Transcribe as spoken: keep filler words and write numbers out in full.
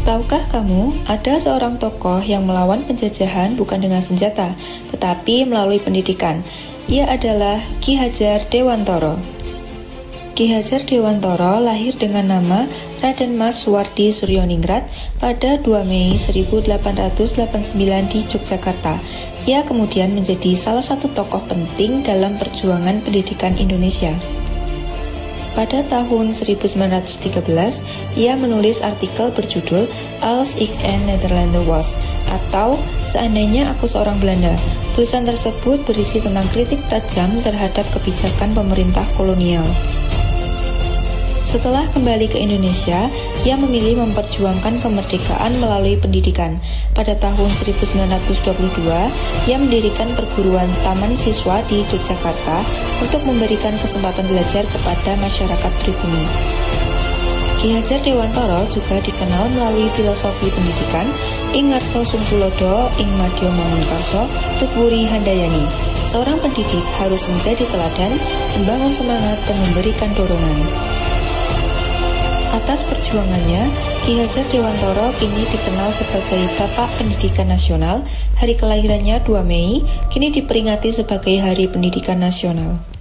Tahukah kamu, ada seorang tokoh yang melawan penjajahan bukan dengan senjata, tetapi melalui pendidikan. Ia adalah Ki Hajar Dewantara. Ki Hajar Dewantara lahir dengan nama Raden Mas Suwardi Suryoningrat pada dua Mei seribu delapan ratus delapan puluh sembilan di Yogyakarta. Ia kemudian menjadi salah satu tokoh penting dalam perjuangan pendidikan Indonesia. Pada tahun seribu sembilan ratus tiga belas, ia menulis artikel berjudul Als ik een Nederlander was, atau Seandainya Aku Seorang Belanda. Tulisan tersebut berisi tentang kritik tajam terhadap kebijakan pemerintah kolonial. Setelah kembali ke Indonesia, ia memilih memperjuangkan kemerdekaan melalui pendidikan. Pada tahun seribu sembilan ratus dua puluh dua, ia mendirikan perguruan taman siswa di Yogyakarta untuk memberikan kesempatan belajar kepada masyarakat pribumi. Ki Hajar Dewantara juga dikenal melalui filosofi pendidikan ing ngarsa sungsulodo ing madya mangunkarsa tutwuri handayani. Seorang pendidik harus menjadi teladan, membangun semangat dan memberikan dorongan. Atas perjuangannya, Ki Hajar Dewantara kini dikenal sebagai Bapak Pendidikan Nasional. Hari kelahirannya dua Mei, kini diperingati sebagai Hari Pendidikan Nasional.